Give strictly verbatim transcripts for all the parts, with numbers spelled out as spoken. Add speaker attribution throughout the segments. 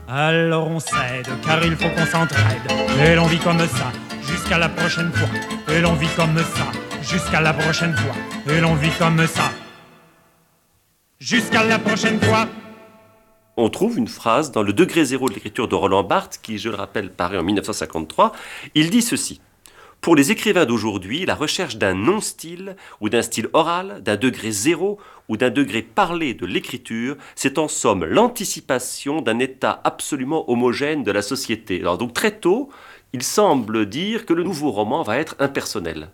Speaker 1: Alors on cède, car il faut qu'on s'entraide. Et l'on vit comme ça, jusqu'à la prochaine fois. Et l'on vit comme ça, jusqu'à la prochaine fois. Et l'on vit comme ça, jusqu'à la prochaine fois.
Speaker 2: On trouve une phrase dans le degré zéro de l'écriture de Roland Barthes, qui, je le rappelle, paraît en mille neuf cent cinquante-trois. Il dit ceci. Pour les écrivains d'aujourd'hui, la recherche d'un non-style ou d'un style oral, d'un degré zéro ou d'un degré parlé de l'écriture, c'est en somme l'anticipation d'un état absolument homogène de la société. Alors donc très tôt, il semble dire que le nouveau roman va être impersonnel.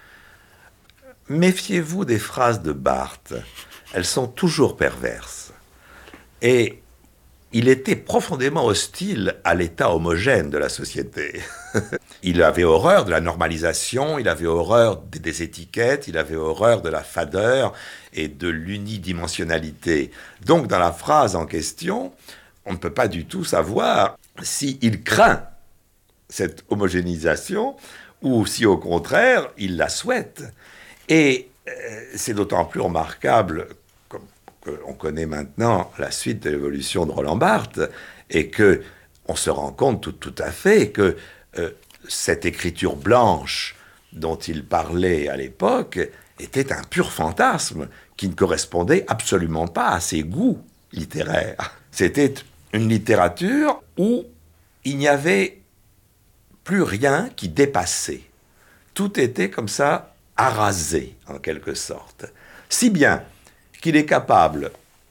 Speaker 3: Méfiez-vous des phrases de Barthes. Elles sont toujours perverses. Et il était profondément hostile à l'état homogène de la société. Il avait horreur de la normalisation, il avait horreur des, des étiquettes, il avait horreur de la fadeur et de l'unidimensionnalité. Donc, dans la phrase en question, on ne peut pas du tout savoir s'il craint cette homogénéisation ou si, au contraire, il la souhaite. Et euh, c'est d'autant plus remarquable qu'on connaît maintenant la suite de l'évolution de Roland Barthes et qu'on se rend compte tout, tout à fait que euh, cette écriture blanche dont il parlait à l'époque était un pur fantasme qui ne correspondait absolument pas à ses goûts littéraires. C'était une littérature où il n'y avait plus rien qui dépassait. Tout était comme ça arasé, en quelque sorte. Si bien qu'il est capable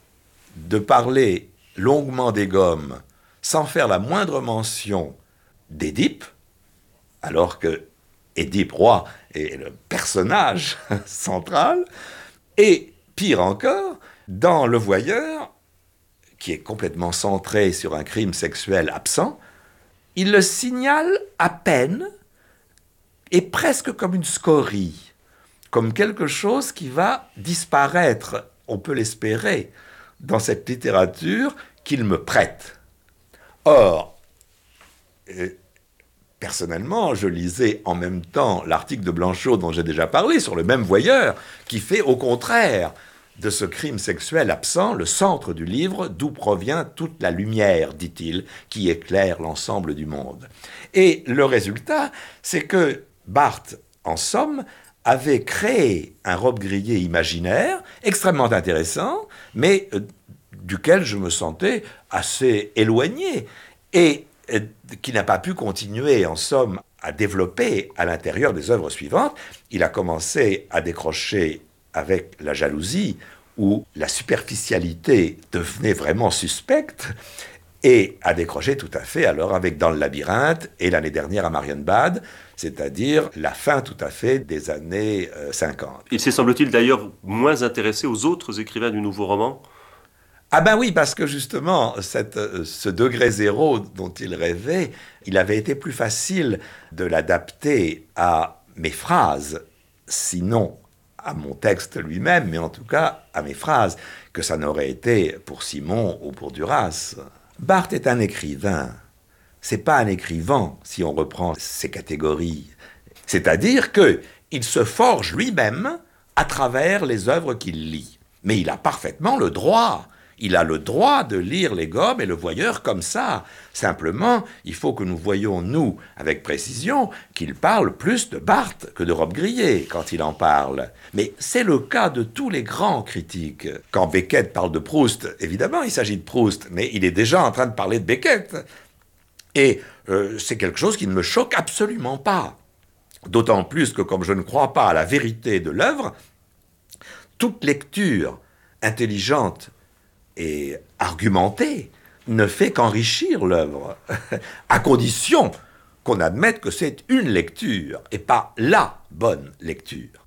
Speaker 3: de parler longuement des gommes sans faire la moindre mention d'Édipe, alors que Édipe roi est le personnage central, et pire encore, dans Le Voyeur, qui est complètement centré sur un crime sexuel absent, il le signale à peine, et presque comme une scorie, comme quelque chose qui va disparaître, on peut l'espérer, dans cette littérature qu'il me prête. Or, euh, personnellement, je lisais en même temps l'article de Blanchot dont j'ai déjà parlé, sur le même Voyeur, qui fait au contraire de ce crime sexuel absent le centre du livre d'où provient toute la lumière, dit-il, qui éclaire l'ensemble du monde. Et le résultat, c'est que Barthes, en somme, avait créé un Robe grillé imaginaire extrêmement intéressant, mais euh, duquel je me sentais assez éloigné, et euh, qui n'a pas pu continuer, en somme, à développer à l'intérieur des œuvres suivantes. Il a commencé à décrocher avec La jalousie, où la superficialité devenait vraiment suspecte, et a décroché tout à fait alors avec Dans le labyrinthe et l'année dernière à Marienbad, c'est-à-dire la fin tout à fait des années euh, cinquante.
Speaker 2: Il s'est, semble-t-il, d'ailleurs moins intéressé aux autres écrivains du nouveau roman.
Speaker 3: Ah ben oui, parce que justement, cette, ce degré zéro dont il rêvait, il avait été plus facile de l'adapter à mes phrases, sinon à mon texte lui-même, mais en tout cas à mes phrases, que ça n'aurait été pour Simon ou pour Duras. Barthes est un écrivain. C'est pas un écrivain, si on reprend ces catégories. C'est-à-dire qu'il se forge lui-même à travers les œuvres qu'il lit. Mais il a parfaitement le droit. Il a le droit de lire Les Gobes et Le Voyeur comme ça. Simplement, il faut que nous voyions, nous, avec précision, qu'il parle plus de Barthes que de Robe grillé quand il en parle. Mais c'est le cas de tous les grands critiques. Quand Beckett parle de Proust, évidemment, il s'agit de Proust, mais il est déjà en train de parler de Beckett. Et euh, c'est quelque chose qui ne me choque absolument pas. D'autant plus que, comme je ne crois pas à la vérité de l'œuvre, toute lecture intelligente et argumentée ne fait qu'enrichir l'œuvre, à condition qu'on admette que c'est une lecture et pas la bonne lecture.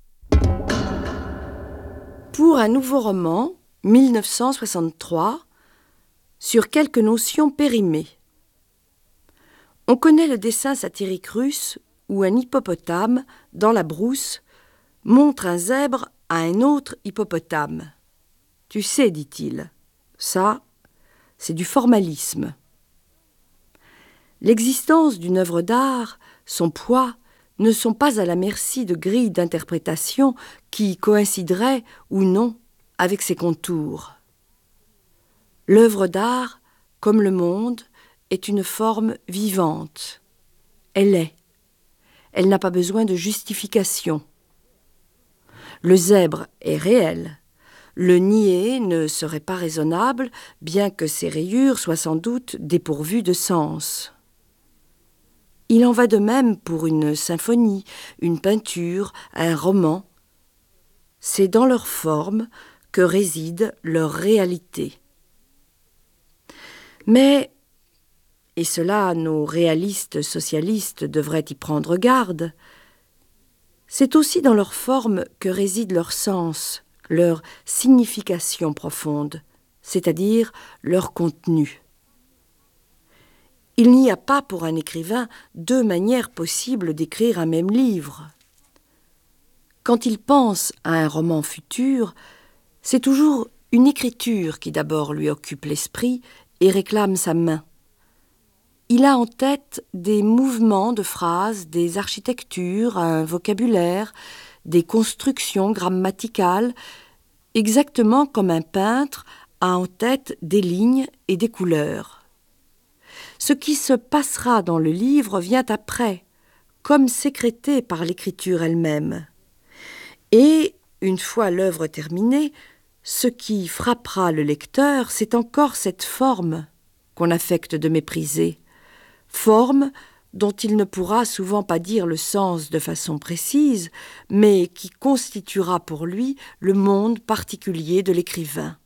Speaker 4: Pour un nouveau roman, mille neuf cent soixante-trois, sur quelques notions périmées. On connaît le dessin satirique russe où un hippopotame, dans la brousse, montre un zèbre à un autre hippopotame. Tu sais, dit-il, ça, c'est du formalisme. L'existence d'une œuvre d'art, son poids, ne sont pas à la merci de grilles d'interprétation qui coïncideraient ou non avec ses contours. L'œuvre d'art, comme le monde, est une forme vivante. Elle est. Elle n'a pas besoin de justification. Le zèbre est réel. Le nier ne serait pas raisonnable, bien que ses rayures soient sans doute dépourvues de sens. Il en va de même pour une symphonie, une peinture, un roman. C'est dans leur forme que réside leur réalité. Mais, et cela nos réalistes socialistes devraient y prendre garde, c'est aussi dans leur forme que réside leur sens, leur signification profonde, c'est-à-dire leur contenu. Il n'y a pas pour un écrivain deux manières possibles d'écrire un même livre. Quand il pense à un roman futur, c'est toujours une écriture qui d'abord lui occupe l'esprit et réclame sa main. Il a en tête des mouvements de phrases, des architectures, un vocabulaire, des constructions grammaticales, exactement comme un peintre a en tête des lignes et des couleurs. Ce qui se passera dans le livre vient après, comme sécrété par l'écriture elle-même. Et, une fois l'œuvre terminée, ce qui frappera le lecteur, c'est encore cette forme qu'on affecte de mépriser, forme dont il ne pourra souvent pas dire le sens de façon précise, mais qui constituera pour lui le monde particulier de l'écrivain.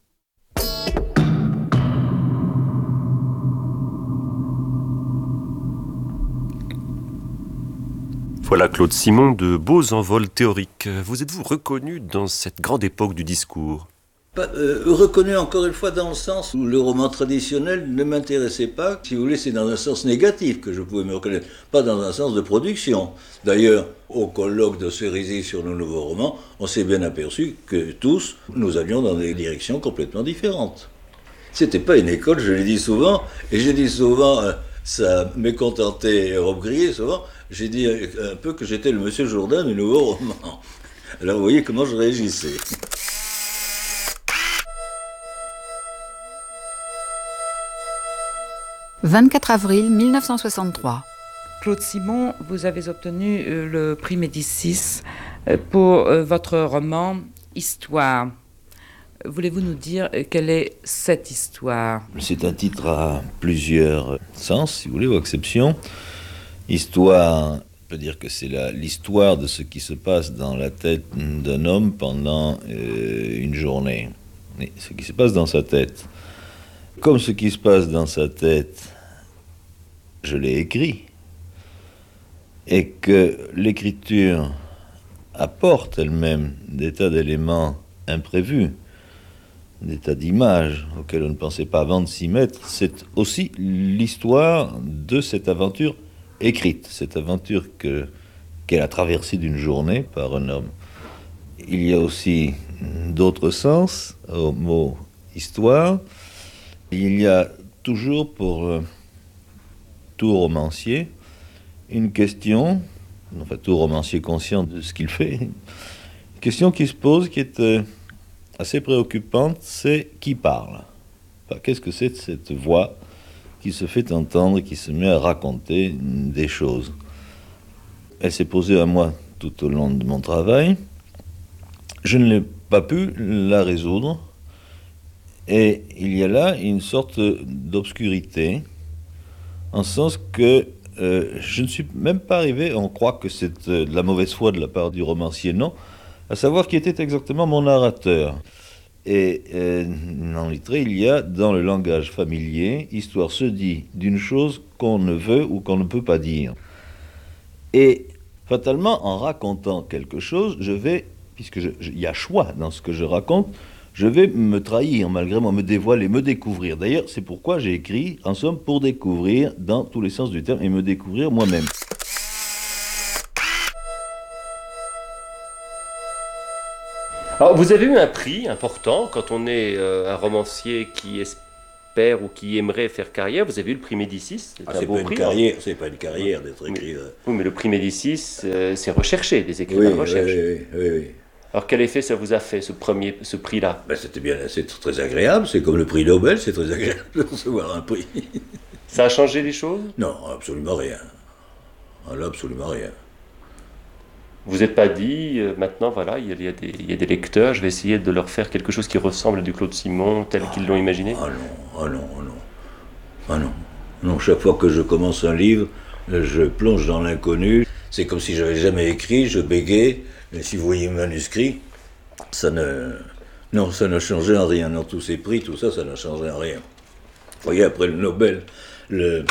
Speaker 2: Voilà Claude Simon, de beaux envols théoriques. Vous êtes-vous reconnu dans cette grande époque du discours ?
Speaker 5: Pas, euh, reconnu encore une fois dans le sens où le roman traditionnel ne m'intéressait pas. Si vous voulez, c'est dans un sens négatif que je pouvais me reconnaître, pas dans un sens de production. D'ailleurs, au colloque de Cerisy sur nos nouveaux romans, on s'est bien aperçu que tous, nous allions dans des directions complètement différentes. C'était pas une école, je l'ai dit souvent, et j'ai dit souvent, euh, ça mécontentait Europe Grillet souvent, j'ai dit un peu que j'étais le monsieur Jourdain du nouveau roman. Alors vous voyez comment je réagissais.
Speaker 6: vingt-quatre avril mille neuf cent soixante-trois.
Speaker 7: Claude Simon, vous avez obtenu euh, le prix Médicis euh, pour euh, votre roman Histoire. Voulez-vous nous dire euh, quelle est cette histoire ?
Speaker 5: C'est un titre à plusieurs sens, si vous voulez, ou exceptions. Histoire, on peut dire que c'est la, l'histoire de ce qui se passe dans la tête d'un homme pendant euh, une journée. Et ce qui se passe dans sa tête. Comme ce qui se passe dans sa tête, je l'ai écrit, et que l'écriture apporte elle-même des tas d'éléments imprévus, des tas d'images auxquelles on ne pensait pas avant de s'y mettre, c'est aussi l'histoire de cette aventure écrite, cette aventure que, qu'est la traversée d'une journée par un homme. Il y a aussi d'autres sens au mot « histoire ». Il y a toujours pour euh, tout romancier une question, enfin tout romancier conscient de ce qu'il fait, une question qui se pose, qui est euh, assez préoccupante, c'est qui parle ? Enfin, qu'est-ce que c'est cette voix qui se fait entendre, qui se met à raconter des choses ? Elle s'est posée à moi tout au long de mon travail. Je ne l'ai pas pu la résoudre. Et il y a là une sorte d'obscurité, en ce sens que euh, je ne suis même pas arrivé, on croit que c'est euh, de la mauvaise foi de la part du romancier, non, à savoir qui était exactement mon narrateur. Et euh, en littérature, il y a dans le langage familier, histoire se dit d'une chose qu'on ne veut ou qu'on ne peut pas dire. Et fatalement, en racontant quelque chose, je vais, puisque il y a choix dans ce que je raconte, je vais me trahir, malgré moi, me dévoiler, me découvrir. D'ailleurs, c'est pourquoi j'ai écrit, en somme, pour découvrir, dans tous les sens du terme, et me découvrir moi-même.
Speaker 2: Alors, vous avez eu un prix important quand on est euh, un romancier qui espère ou qui aimerait faire carrière. Vous avez eu le prix Médicis. C'est
Speaker 5: ah,
Speaker 2: un
Speaker 5: c'est
Speaker 2: beau
Speaker 5: pas
Speaker 2: prix.
Speaker 5: Une carrière, c'est pas une carrière d'être écrivain.
Speaker 2: Oui, mais le prix Médicis, euh, c'est recherché, des écrivains
Speaker 5: oui,
Speaker 2: de recherche.
Speaker 5: Oui, oui, oui, oui.
Speaker 2: Alors quel effet ça vous a fait, ce premier, ce prix-là ?
Speaker 5: Ben, c'était bien, c'est très agréable, c'est comme le prix Nobel, c'est très agréable de recevoir un prix.
Speaker 2: Ça a changé les choses?
Speaker 5: Non, absolument rien. Ah, là, absolument rien.
Speaker 2: Vous n'êtes pas dit, euh, maintenant, voilà, il y, a, il, y a des, il y a des lecteurs, je vais essayer de leur faire quelque chose qui ressemble à du Claude Simon, tel
Speaker 5: ah,
Speaker 2: qu'ils l'ont imaginé?
Speaker 5: Ah non, ah non, ah non. Ah non. Non, chaque fois que je commence un livre, je plonge dans l'inconnu. C'est comme si j'avais jamais écrit, je bégayais. Mais si vous voyez le manuscrit, ça ne... Non, ça n'a changé en rien. Non, tous ces prix, tout ça, ça n'a changé en rien. Vous voyez, après le Nobel, le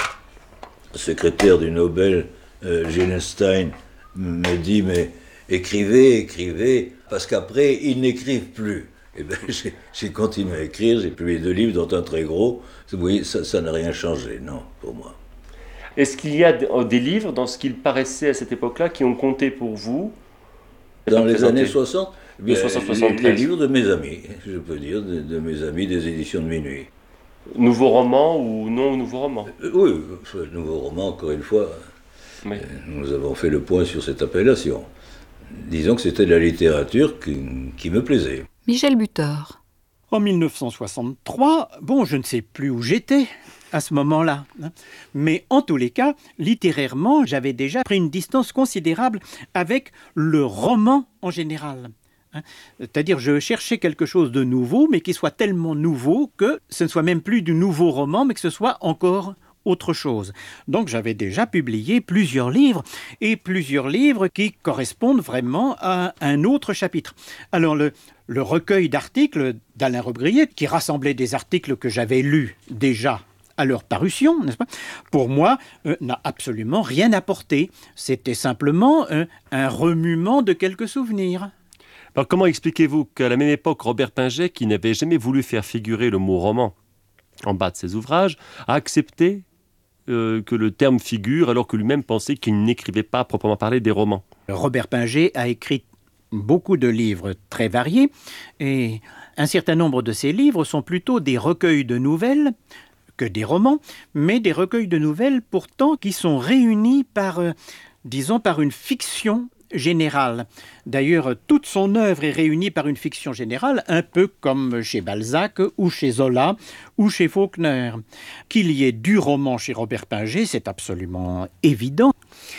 Speaker 5: secrétaire du Nobel, euh, Gyllenstein, me dit, mais écrivez, écrivez, parce qu'après, ils n'écrivent plus. Et bien, j'ai, j'ai continué à écrire, j'ai publié deux livres, dont un très gros. Vous voyez, ça, ça n'a rien changé, non, pour moi.
Speaker 2: Est-ce qu'il y a des livres, dans ce qu'il paraissait à cette époque-là, qui ont compté pour vous?
Speaker 5: Dans les années soixante, bien,
Speaker 2: soixante,
Speaker 5: les,
Speaker 2: soixante-treize.
Speaker 5: les livres de mes amis, je peux dire, de, de mes amis des éditions de Minuit.
Speaker 2: Nouveau roman ou non nouveau roman?
Speaker 5: Euh, oui, euh, nouveau roman, encore une fois.
Speaker 2: Oui.
Speaker 5: Euh, nous avons fait le point sur cette appellation. Disons que c'était de la littérature qui, qui me plaisait.
Speaker 6: Michel Butor.
Speaker 1: En mille neuf cent soixante-trois, bon, je ne sais plus où j'étais à ce moment-là, hein. Mais en tous les cas, littérairement, j'avais déjà pris une distance considérable avec le roman en général. Hein. C'est-à-dire, je cherchais quelque chose de nouveau, mais qui soit tellement nouveau que ce ne soit même plus du nouveau roman, mais que ce soit encore autre chose. Donc j'avais déjà publié plusieurs livres, et plusieurs livres qui correspondent vraiment à un autre chapitre. Alors le, le recueil d'articles d'Alain Robbe-Grillet, qui rassemblait des articles que j'avais lus déjà à leur parution, n'est-ce pas, pour moi, euh, n'a absolument rien apporté. C'était simplement euh, un remuement de quelques souvenirs.
Speaker 2: Alors comment expliquez-vous qu'à la même époque, Robert Pinget, qui n'avait jamais voulu faire figurer le mot roman en bas de ses ouvrages, a accepté euh, que le terme figure, alors que lui-même pensait qu'il n'écrivait pas à proprement parler des romans?
Speaker 1: Robert Pinget a écrit beaucoup de livres très variés, et un certain nombre de ces livres sont plutôt des recueils de nouvelles que des romans, mais des recueils de nouvelles pourtant qui sont réunis par, euh, disons, par une fiction générale. D'ailleurs, toute son œuvre est réunie par une fiction générale, un peu comme chez Balzac, ou chez Zola, ou chez Faulkner. Qu'il y ait du roman chez Robert Pinget, c'est absolument évident.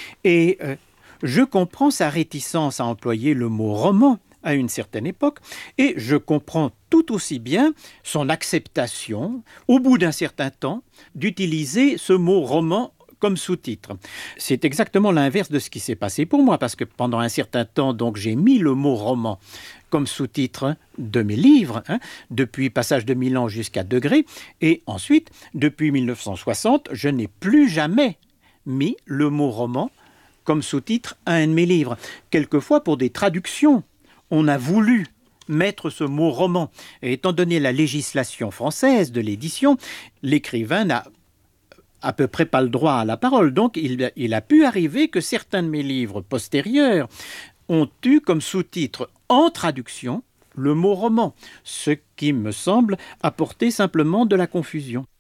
Speaker 1: Et euh, je comprends sa réticence à employer le mot roman à une certaine époque, et je comprends tout aussi bien son acceptation, au bout d'un certain temps, d'utiliser ce mot roman comme sous-titre. C'est exactement l'inverse de ce qui s'est passé pour moi, parce que pendant un certain temps, donc, j'ai mis le mot roman comme sous-titre de mes livres, hein, depuis Passage de Milan jusqu'à Degré, et ensuite, depuis mille neuf cent soixante, je n'ai plus jamais mis le mot roman comme sous-titre à un de mes livres. Quelquefois, pour des traductions, on a voulu mettre ce mot roman. Et étant donné la législation française de l'édition, l'écrivain n'a à peu près pas le droit à la parole. Donc il, il a pu arriver que certains de mes livres postérieurs ont eu comme sous-titre en traduction le mot roman, ce qui me semble apporter simplement de la confusion.